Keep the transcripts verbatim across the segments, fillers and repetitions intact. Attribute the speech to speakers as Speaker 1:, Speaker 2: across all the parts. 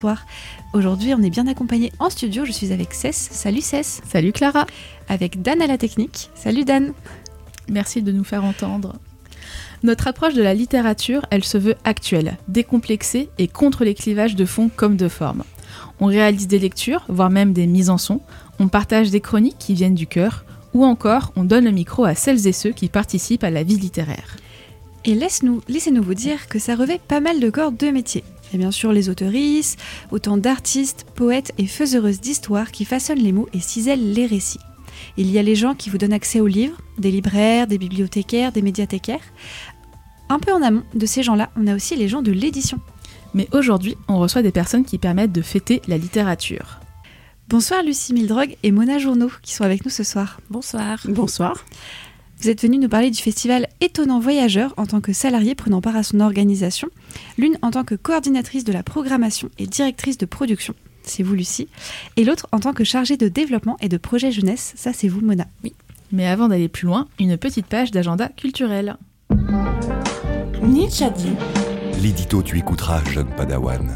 Speaker 1: Bonsoir. Aujourd'hui, on est bien accompagné en studio. Je suis avec Cess. Salut Cess.
Speaker 2: Salut Clara.
Speaker 1: Avec Dan à la technique. Salut Dan.
Speaker 2: Merci de nous faire entendre. Notre approche de la littérature, elle se veut actuelle, décomplexée et contre les clivages de fond comme de forme. On réalise des lectures, voire même des mises en son, on partage des chroniques qui viennent du cœur, ou encore on donne le micro à celles et ceux qui participent à la vie littéraire.
Speaker 1: Et laisse-nous, laissez-nous vous dire que ça revêt pas mal de corps de métier. Il y a bien sûr les auteurices, autant d'artistes, poètes et faiseuses d'histoires qui façonnent les mots et cisèlent les récits. Il y a les gens qui vous donnent accès aux livres, des libraires, des bibliothécaires, des médiathécaires. Un peu en amont de ces gens-là, on a aussi les gens de l'édition.
Speaker 2: Mais aujourd'hui, on reçoit des personnes qui permettent de fêter la littérature.
Speaker 1: Bonsoir Lucie Mildrogue et Mona Journeau qui sont avec nous ce soir.
Speaker 3: Bonsoir.
Speaker 4: Bonsoir.
Speaker 1: Vous êtes venus nous parler du festival Étonnant Voyageur en tant que salariée prenant part à son organisation, l'une en tant que coordinatrice de la programmation et directrice de production, c'est vous Lucie, et l'autre en tant que chargée de développement et de projet jeunesse, ça c'est vous Mona.
Speaker 2: Oui. Mais avant d'aller plus loin, une petite page d'agenda culturel.
Speaker 4: Nietzsche a dit.
Speaker 5: L'édito tu écouteras, jeune padawan.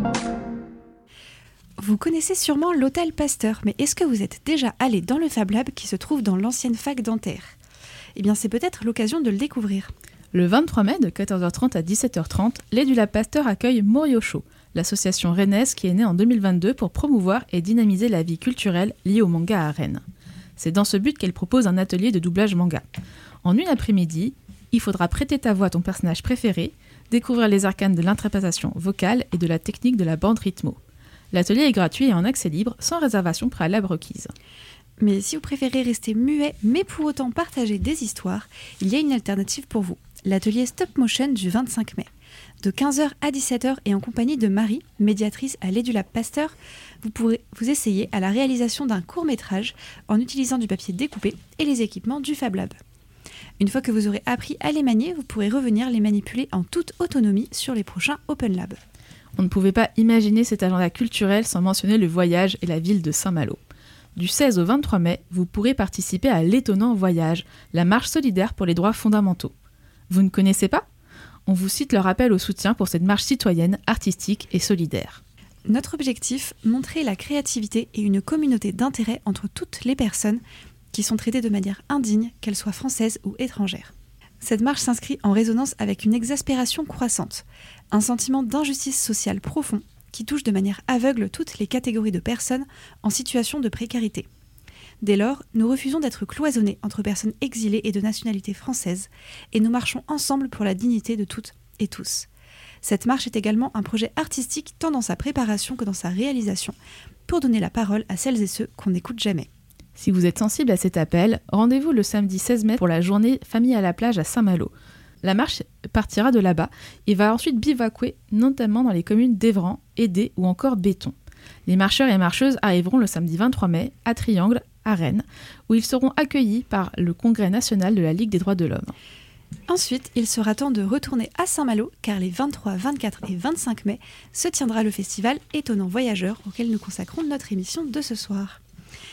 Speaker 1: Vous connaissez sûrement l'hôtel Pasteur, mais est-ce que vous êtes déjà allé dans le Fab Lab qui se trouve dans l'ancienne fac dentaire ? Eh bien, c'est peut-être l'occasion de le découvrir.
Speaker 2: Le vingt-trois mai, de quatorze heures trente à dix-sept heures trente, l'Aide du Lab Pasteur accueille Moriocho, l'association rennaise qui est née en deux mille vingt-deux pour promouvoir et dynamiser la vie culturelle liée au manga à Rennes. C'est dans ce but qu'elle propose un atelier de doublage manga. En une après-midi, il faudra prêter ta voix à ton personnage préféré, découvrir les arcanes de l'interprétation vocale et de la technique de la bande rythmo. L'atelier est gratuit et en accès libre, sans réservation préalable requise.
Speaker 1: Mais si vous préférez rester muet, mais pour autant partager des histoires, il y a une alternative pour vous. L'atelier Stop Motion du vingt-cinq mai. De quinze heures à dix-sept heures et en compagnie de Marie, médiatrice à l'Aide du Lab Pasteur, vous pourrez vous essayer à la réalisation d'un court-métrage en utilisant du papier découpé et les équipements du Fab Lab. Une fois que vous aurez appris à les manier, vous pourrez revenir les manipuler en toute autonomie sur les prochains Open Lab.
Speaker 2: On ne pouvait pas imaginer cet agenda culturel sans mentionner le voyage et la ville de Saint-Malo. Du seize au vingt-trois mai, vous pourrez participer à l'Étonnant Voyage, la marche solidaire pour les droits fondamentaux. Vous ne connaissez pas ? On vous cite leur appel au soutien pour cette marche citoyenne, artistique et solidaire.
Speaker 1: Notre objectif, montrer la créativité et une communauté d'intérêt entre toutes les personnes qui sont traitées de manière indigne, qu'elles soient françaises ou étrangères. Cette marche s'inscrit en résonance avec une exaspération croissante, un sentiment d'injustice sociale profond qui touche de manière aveugle toutes les catégories de personnes en situation de précarité. Dès lors, nous refusons d'être cloisonnés entre personnes exilées et de nationalité française, et nous marchons ensemble pour la dignité de toutes et tous. Cette marche est également un projet artistique tant dans sa préparation que dans sa réalisation, pour donner la parole à celles et ceux qu'on n'écoute jamais.
Speaker 2: Si vous êtes sensible à cet appel, rendez-vous le samedi seize mai pour la journée Famille à la plage à Saint-Malo. La marche partira de là-bas et va ensuite bivouaquer, notamment dans les communes d'Évran, Édé ou encore Béton. Les marcheurs et marcheuses arriveront le samedi vingt-trois mai à Triangle, à Rennes, où ils seront accueillis par le Congrès national de la Ligue des droits de l'homme.
Speaker 1: Ensuite, il sera temps de retourner à Saint-Malo, car les vingt-trois, vingt-quatre et vingt-cinq mai se tiendra le festival Étonnant Voyageur, auquel nous consacrons notre émission de ce soir.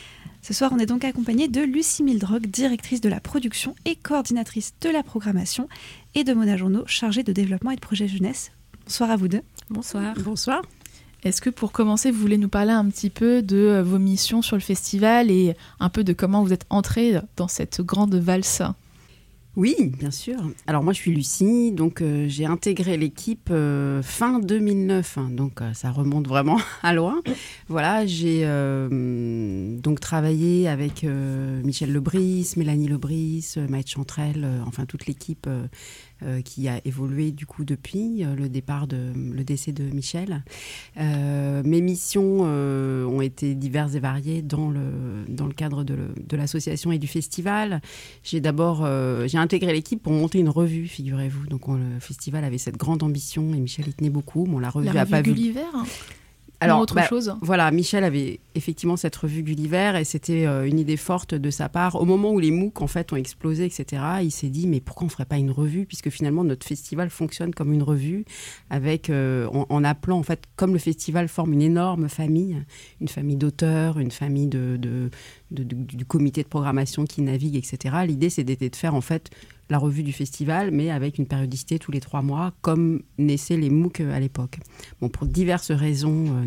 Speaker 1: Ce soir, on est donc accompagné de Lucie Mildrogue, directrice de la production et coordinatrice de la programmation, et de Mona Journeau, chargée de développement et de projet jeunesse. Bonsoir à vous deux.
Speaker 3: Bonsoir.
Speaker 4: Bonsoir.
Speaker 2: Est-ce que pour commencer, vous voulez nous parler un petit peu de vos missions sur le festival et un peu de comment vous êtes entrée dans cette grande valse ?
Speaker 4: Oui, bien sûr. Alors moi, je suis Lucie, donc euh, j'ai intégré l'équipe euh, fin deux mille neuf, hein, donc euh, ça remonte vraiment à loin. Voilà, j'ai euh, donc travaillé avec euh, Michel Lebris, Mélanie Lebris, euh, Maëlle Chantrel, euh, enfin toute l'équipe euh, euh, qui a évolué du coup depuis euh, le départ de le décès de Michel. Euh, mes missions euh, ont été diverses et variées dans le dans le cadre de, le, de l'association et du festival. J'ai d'abord euh, j'ai intégré l'équipe pour monter une revue, figurez-vous. Donc on, le festival avait cette grande ambition et Michel y tenait beaucoup. Bon, la revue
Speaker 2: La
Speaker 4: a
Speaker 2: revue
Speaker 4: pas vu.
Speaker 2: Gulliver. Alors, autre
Speaker 4: bah,
Speaker 2: chose.
Speaker 4: Voilà, Michel avait effectivement cette revue Gulliver et c'était euh, une idée forte de sa part. Au moment où les MOOC en fait ont explosé, et cetera, il s'est dit mais pourquoi on ne ferait pas une revue, puisque finalement notre festival fonctionne comme une revue, avec euh, en, en appelant en fait, comme le festival forme une énorme famille, une famille d'auteurs, une famille de, de, de, de, du comité de programmation qui navigue, et cetera. L'idée c'était de faire en fait la revue du festival, mais avec une périodicité tous les trois mois, comme naissaient les MOOC à l'époque. Bon, pour diverses raisons,